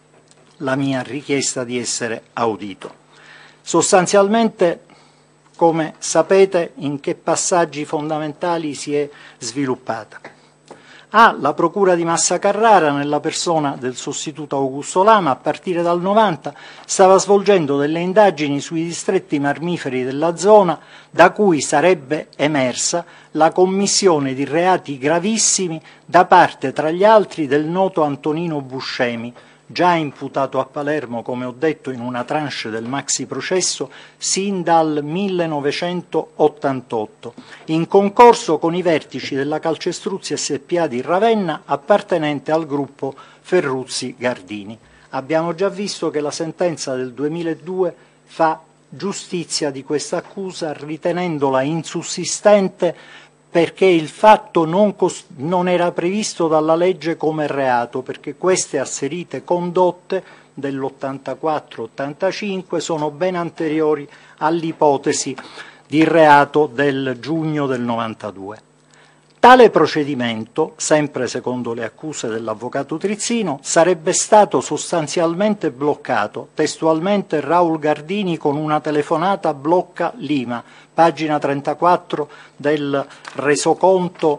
I: la mia richiesta di essere audito. Sostanzialmente, come sapete, in che passaggi fondamentali si è sviluppata? La Procura di Massa Carrara, nella persona del sostituto Augusto Lama, a partire dal 90, stava svolgendo delle indagini sui distretti marmiferi della zona, da cui sarebbe emersa la commissione di reati gravissimi da parte, tra gli altri, del noto Antonino Buscemi, già imputato a Palermo, come ho detto, in una tranche del maxi processo sin dal 1988, in concorso con i vertici della Calcestruzzi SpA di Ravenna, appartenente al gruppo Ferruzzi-Gardini. Abbiamo già visto che la sentenza del 2002 fa giustizia di questa accusa, ritenendola insussistente perché il fatto non era previsto dalla legge come reato, perché queste asserite condotte dell'84-85 sono ben anteriori all'ipotesi di reato del giugno del 92. Tale procedimento, sempre secondo le accuse dell'avvocato Trizzino, sarebbe stato sostanzialmente bloccato. Testualmente Raul Gardini con una telefonata blocca Lima, pagina 34 del resoconto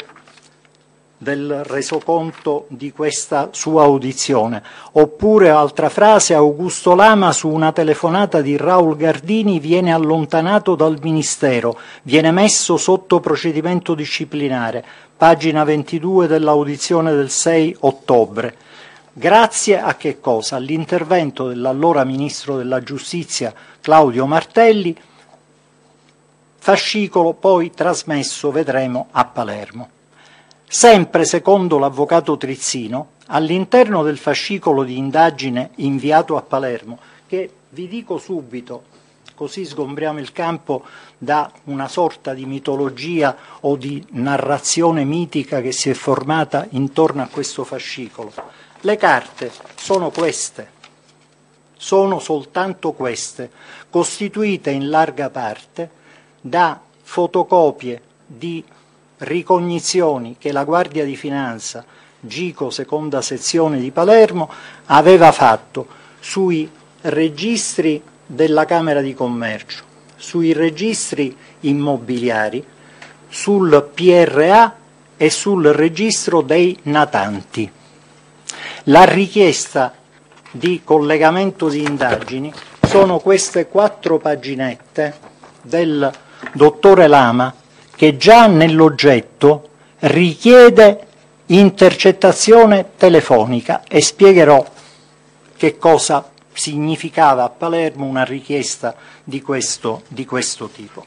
I: di questa sua audizione. Oppure, altra frase, Augusto Lama su una telefonata di Raul Gardini viene allontanato dal Ministero, viene messo sotto procedimento disciplinare, pagina 22 dell'audizione del 6 ottobre. Grazie a che cosa? All'intervento dell'allora Ministro della Giustizia Claudio Martelli, fascicolo poi trasmesso, vedremo, a Palermo. Sempre secondo l'avvocato Trizzino, all'interno del fascicolo di indagine inviato a Palermo, che vi dico subito, così sgombriamo il campo da una sorta di mitologia o di narrazione mitica che si è formata intorno a questo fascicolo. Le carte sono queste, sono soltanto queste, costituite in larga parte da fotocopie di ricognizioni che la Guardia di Finanza Gico, seconda sezione di Palermo, aveva fatto sui registri della Camera di Commercio, sui registri immobiliari, sul PRA e sul registro dei natanti. La richiesta di collegamento di indagini sono queste 4 paginette del dottore Lama, che già nell'oggetto richiede intercettazione telefonica, e spiegherò che cosa significava a Palermo una richiesta di questo tipo.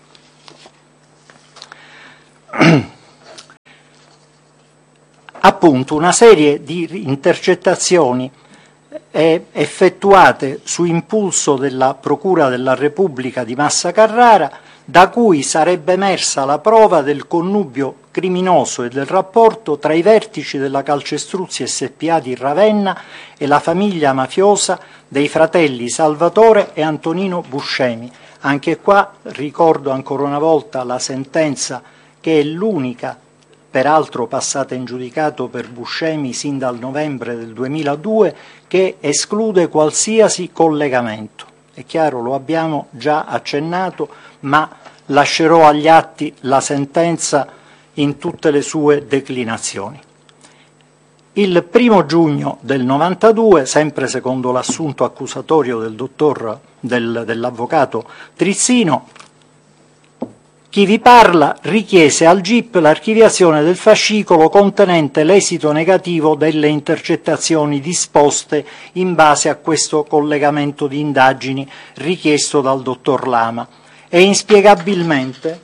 I: Appunto, una serie di intercettazioni effettuate su impulso della Procura della Repubblica di Massa Carrara, da cui sarebbe emersa la prova del connubio criminoso e del rapporto tra i vertici della Calcestruzzi SpA di Ravenna e la famiglia mafiosa dei fratelli Salvatore e Antonino Buscemi. Anche qua ricordo ancora una volta la sentenza, che è l'unica, peraltro passata in giudicato per Buscemi sin dal novembre del 2002, che esclude qualsiasi collegamento. È chiaro, lo abbiamo già accennato, ma lascerò agli atti la sentenza in tutte le sue declinazioni. Il 1 giugno del 92, sempre secondo l'assunto accusatorio dell'avvocato Trizzino, chi vi parla richiese al GIP l'archiviazione del fascicolo contenente l'esito negativo delle intercettazioni disposte in base a questo collegamento di indagini richiesto dal dottor Lama, e inspiegabilmente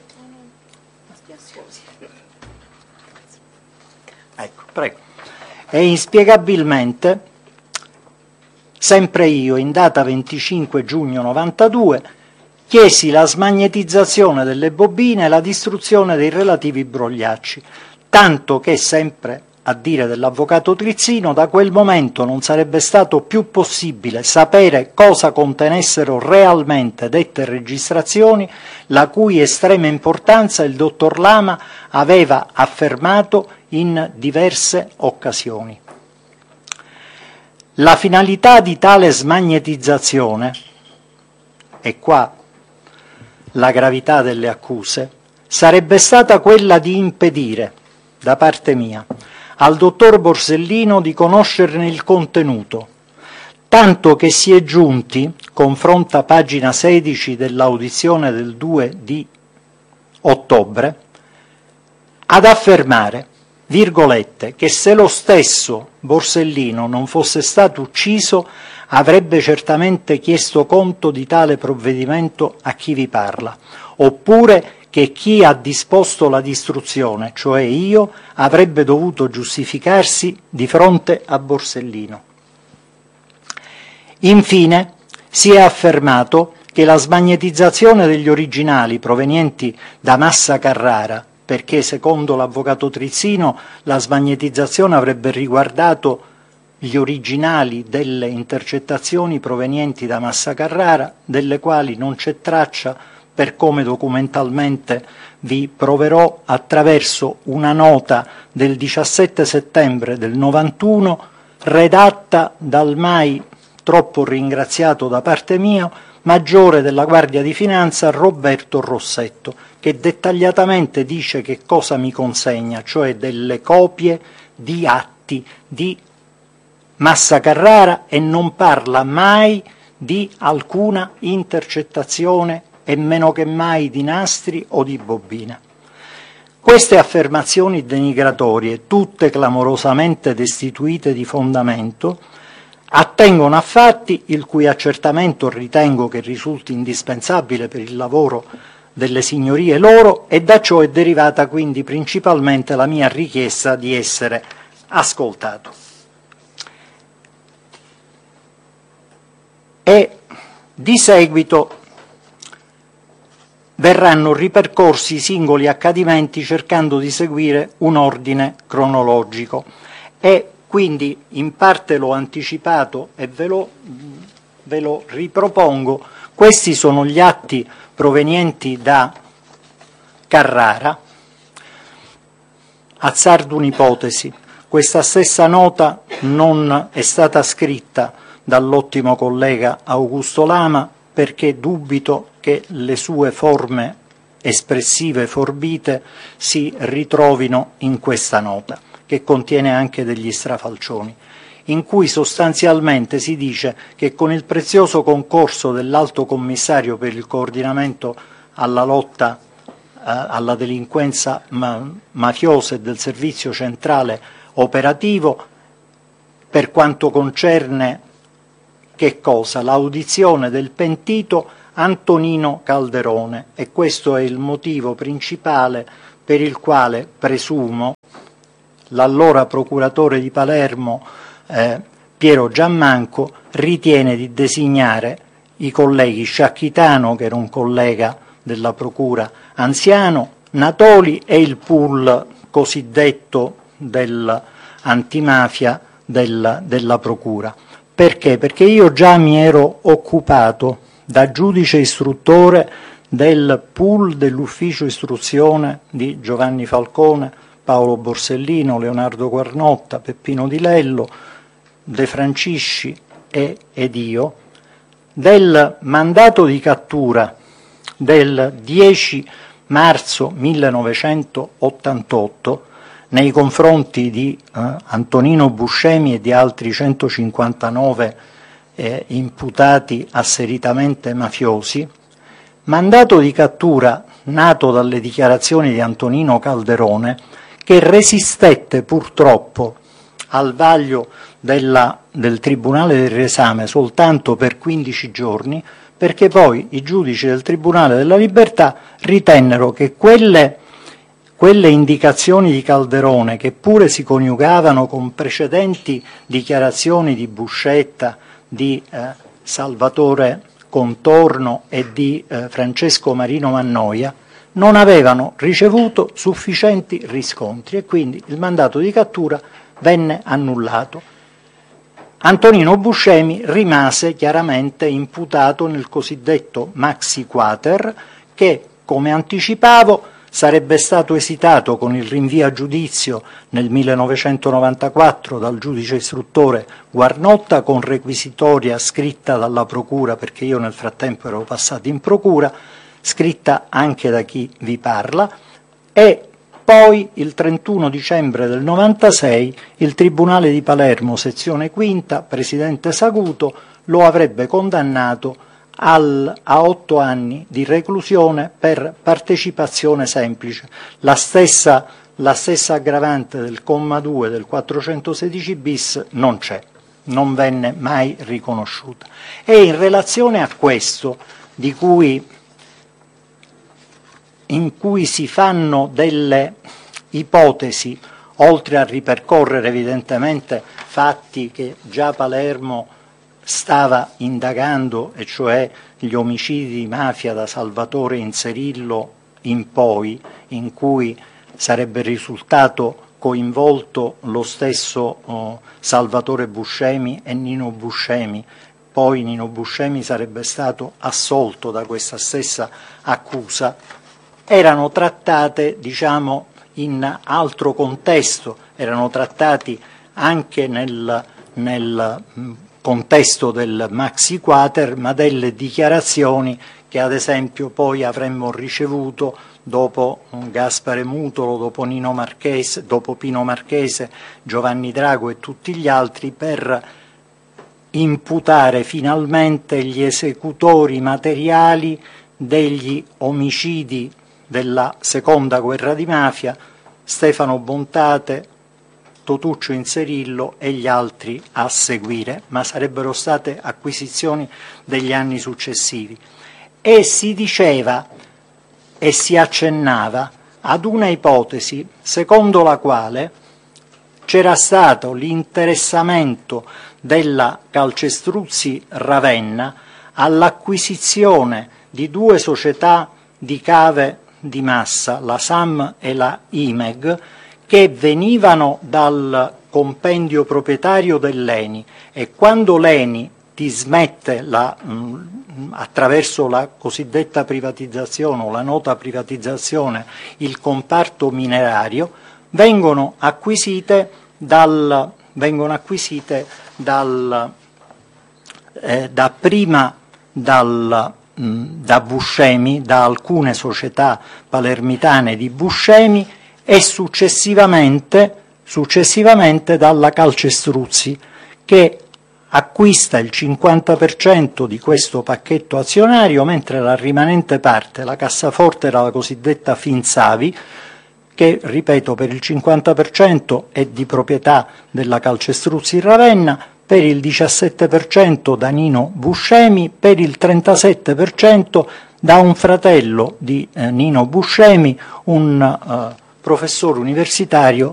I: sempre io, in data 25 giugno 92, chiesi la smagnetizzazione delle bobine e la distruzione dei relativi brogliacci, tanto che, sempre a dire dell'avvocato Trizzino, da quel momento non sarebbe stato più possibile sapere cosa contenessero realmente dette registrazioni, la cui estrema importanza il dottor Lama aveva affermato in diverse occasioni. La finalità di tale smagnetizzazione, e qua la gravità delle accuse, sarebbe stata quella di impedire, da parte mia, al dottor Borsellino di conoscerne il contenuto, tanto che si è giunti, confronta pagina 16 dell'audizione del 2 di ottobre, ad affermare, virgolette, che se lo stesso Borsellino non fosse stato ucciso avrebbe certamente chiesto conto di tale provvedimento a chi vi parla, oppure che chi ha disposto la distruzione, cioè io, avrebbe dovuto giustificarsi di fronte a Borsellino. Infine, si è affermato che la smagnetizzazione degli originali provenienti da Massa Carrara, perché secondo l'avvocato Trizzino la smagnetizzazione avrebbe riguardato gli originali delle intercettazioni provenienti da Massa Carrara, delle quali non c'è traccia, per come documentalmente vi proverò attraverso una nota del 17 settembre del 91, redatta dal mai troppo ringraziato da parte mia maggiore della Guardia di Finanza Roberto Rossetto, che dettagliatamente dice che cosa mi consegna, cioè delle copie di atti di Massa Carrara, e non parla mai di alcuna intercettazione e meno che mai di nastri o di bobina. Queste affermazioni denigratorie, tutte clamorosamente destituite di fondamento, attengono a fatti il cui accertamento ritengo che risulti indispensabile per il lavoro delle signorie loro, e da ciò è derivata quindi principalmente la mia richiesta di essere ascoltato. E di seguito verranno ripercorsi i singoli accadimenti cercando di seguire un ordine cronologico, e quindi in parte l'ho anticipato e ve lo ripropongo. Questi sono gli atti provenienti da Carrara. Azzardo un'ipotesi: Questa stessa nota non è stata scritta dall'ottimo collega Augusto Lama, perché dubito che le sue forme espressive forbite si ritrovino in questa nota, che contiene anche degli strafalcioni, in cui sostanzialmente si dice che con il prezioso concorso dell'Alto Commissario per il coordinamento alla lotta alla delinquenza mafiosa e del Servizio Centrale Operativo, per quanto concerne che cosa? L'audizione del pentito Antonino Calderone, e questo è il motivo principale per il quale presumo l'allora procuratore di Palermo Piero Giammanco ritiene di designare i colleghi Sciacchitano, che era un collega della procura anziano, Natoli e il pool cosiddetto dell'antimafia della procura. Perché? Perché io già mi ero occupato da giudice istruttore del pool dell'ufficio istruzione di Giovanni Falcone, Paolo Borsellino, Leonardo Guarnotta, Peppino Di Lello, De Francisci ed io, del mandato di cattura del 10 marzo 1988 nei confronti di Antonino Buscemi e di altri 159 imputati asseritamente mafiosi, mandato di cattura nato dalle dichiarazioni di Antonino Calderone, che resistette purtroppo al vaglio del Tribunale del riesame soltanto per 15 giorni, perché poi i giudici del Tribunale della Libertà ritennero che quelle indicazioni di Calderone, che pure si coniugavano con precedenti dichiarazioni di Buscetta, di Salvatore Contorno e di Francesco Marino Mannoia, non avevano ricevuto sufficienti riscontri e quindi il mandato di cattura venne annullato. Antonino Buscemi rimase chiaramente imputato nel cosiddetto Maxi Quater, che, come anticipavo, sarebbe stato esitato con il rinvio a giudizio nel 1994 dal giudice istruttore Guarnotta, con requisitoria scritta dalla procura, perché io nel frattempo ero passato in procura, scritta anche da chi vi parla, e poi il 31 dicembre del 96 il Tribunale di Palermo, sezione quinta, presidente Saguto, lo avrebbe condannato a 8 anni di reclusione per partecipazione semplice, la stessa aggravante del comma 2 del 416 bis non c'è, non venne mai riconosciuta. E in relazione a questo, in cui si fanno delle ipotesi, oltre a ripercorrere evidentemente fatti che già Palermo stava indagando, e cioè gli omicidi di mafia da Salvatore Inzerillo in poi, in cui sarebbe risultato coinvolto lo stesso Salvatore Buscemi e Nino Buscemi. Poi Nino Buscemi sarebbe stato assolto da questa stessa accusa. Erano trattate, diciamo, in altro contesto, erano trattati anche nel contesto del Maxi Quater, ma delle dichiarazioni che ad esempio poi avremmo ricevuto dopo Gaspare Mutolo, dopo Pino Marchese, Giovanni Drago e tutti gli altri, per imputare finalmente gli esecutori materiali degli omicidi della seconda guerra di mafia, Stefano Bontate, Totuccio Inzerillo e gli altri a seguire, ma sarebbero state acquisizioni degli anni successivi. E si diceva e si accennava ad una ipotesi secondo la quale c'era stato l'interessamento della Calcestruzzi Ravenna all'acquisizione di 2 società di cave di massa, la SAM e la IMEG, che venivano dal compendio proprietario dell'ENI, e quando l'ENI dismette attraverso la cosiddetta privatizzazione o la nota privatizzazione il comparto minerario, vengono acquisite vengono acquisite dapprima da Buscemi, da alcune società palermitane di Buscemi e successivamente dalla Calcestruzzi, che acquista il 50% di questo pacchetto azionario, mentre la rimanente parte, la cassaforte, era la cosiddetta Finsavi, che, ripeto, per il 50% è di proprietà della Calcestruzzi Ravenna, per il 17% da Nino Buscemi, per il 37% da un fratello di Nino Buscemi, un professore universitario